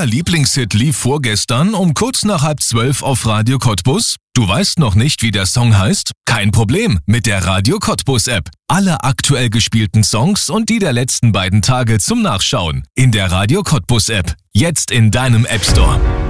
neuer Lieblingshit lief vorgestern um kurz nach 11:30 auf Radio Cottbus? Du weißt noch nicht, wie der Song heißt? Kein Problem, mit der Radio Cottbus App. Alle aktuell gespielten Songs und die der letzten beiden Tage zum Nachschauen. In der Radio Cottbus App. Jetzt in deinem App Store.